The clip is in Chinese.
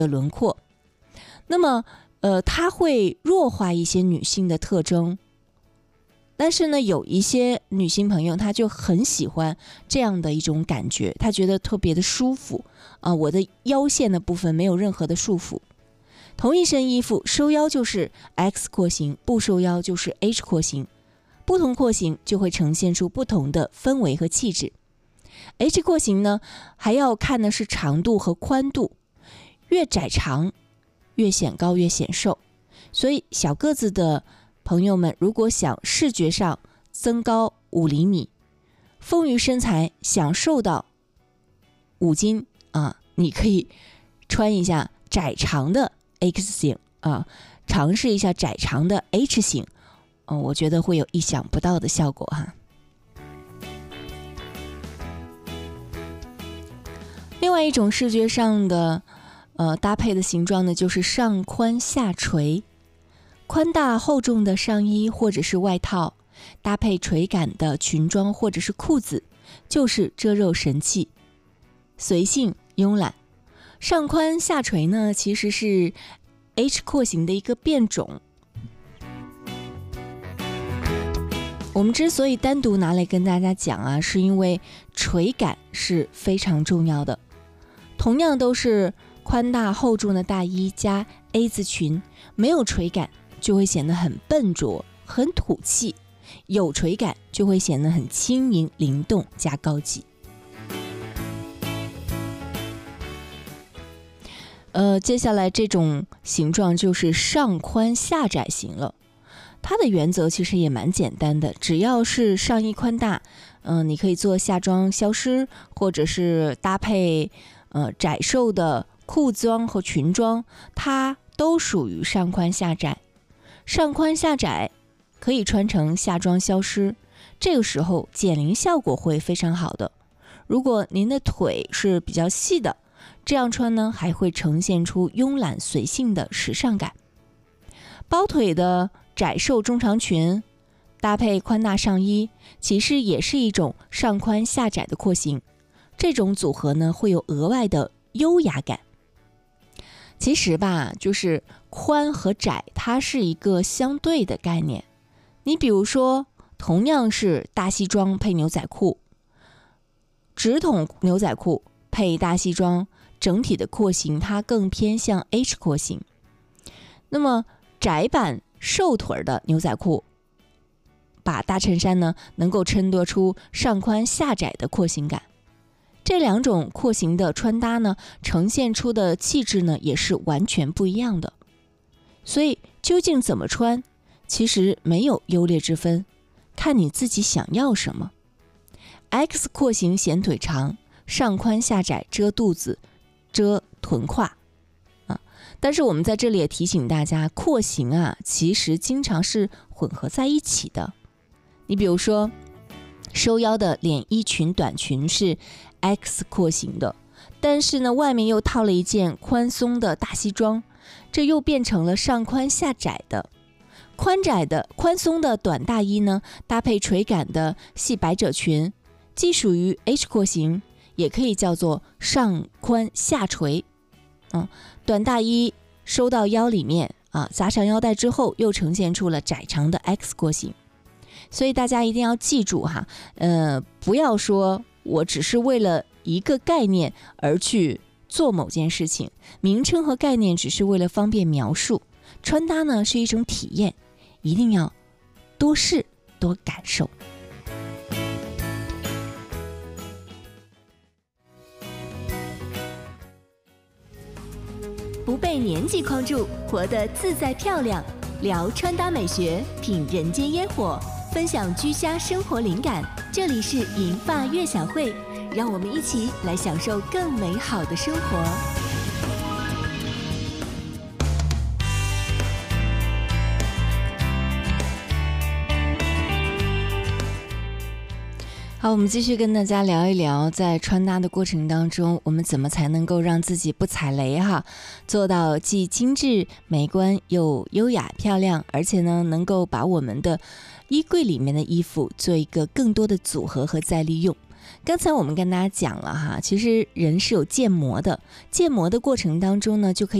的轮廓。那么它会弱化一些女性的特征，但是呢，有一些女性朋友她就很喜欢这样的一种感觉，她觉得特别的舒服我的腰线的部分没有任何的束缚。同一身衣服收腰就是 X 廓形，不收腰就是 H 廓形，不同廓形就会呈现出不同的氛围和气质。H 廓形呢，还要看的是长度和宽度，越窄长越显高越显瘦，所以小个子的朋友们如果想视觉上增高5厘米，丰腴身材想瘦到5斤你可以穿一下窄长的 X 型尝试一下窄长的 H 型我觉得会有意想不到的效果哈。另外一种视觉上的搭配的形状呢，就是上宽下垂。宽大厚重的上衣或者是外套，搭配垂感的裙装或者是裤子，就是遮肉神器，随性慵懒。上宽下垂呢，其实是 H 廓形的一个变种。我们之所以单独拿来跟大家讲是因为垂感是非常重要的。同样都是宽大厚重的大衣加 A 字裙，没有垂感就会显得很笨拙很土气，有垂感就会显得很轻盈灵动加高级。接下来这种形状就是上宽下窄型了。它的原则其实也蛮简单的，只要是上衣宽大你可以做下装消失，或者是搭配窄瘦的裤装和裙装，它都属于上宽下窄。上宽下窄可以穿成下装消失，这个时候减龄效果会非常好的。如果您的腿是比较细的，这样穿呢还会呈现出慵懒随性的时尚感。包腿的窄瘦中长裙搭配宽大上衣，其实也是一种上宽下窄的廓形。这种组合呢会有额外的优雅感。其实吧，就是宽和窄它是一个相对的概念。你比如说同样是大西装配牛仔裤，直筒牛仔裤配大西装，整体的廓形它更偏向 H 廓形。那么窄版瘦腿的牛仔裤把大衬衫呢能够衬得出上宽下窄的廓形感。这两种廓形的穿搭呢，呈现出的气质呢也是完全不一样的。所以究竟怎么穿，其实没有优劣之分，看你自己想要什么。X 廓形显腿长，上宽下窄遮肚子遮臀胯但是我们在这里也提醒大家，廓形其实经常是混合在一起的。你比如说收腰的连衣裙短裙是 X 廓形的，但是呢外面又套了一件宽松的大西装，这又变成了上宽下窄的。宽松的短大衣呢，搭配垂感的细百褶裙，既属于 H 廓形，也可以叫做上宽下垂短大衣收到腰里面扎上腰带之后，又呈现出了窄长的 X 廓形。所以大家一定要记住不要说我只是为了一个概念而去做某件事情，名称和概念只是为了方便描述，穿搭呢是一种体验，一定要多试多感受。 不被年纪框住，活得自在漂亮。聊穿搭美学，品人间烟火，分享居家生活灵感。这里是银发悦享会，让我们一起来享受更美好的生活。 好，我们继续跟大家聊一聊，在穿搭的过程当中，我们怎么才能够让自己不踩雷做到既精致美观又优雅漂亮，而且呢能够把我们的衣柜里面的衣服做一个更多的组合和再利用。 刚才我们跟大家讲了哈，其实人是有建模的，建模的过程当中呢，就可以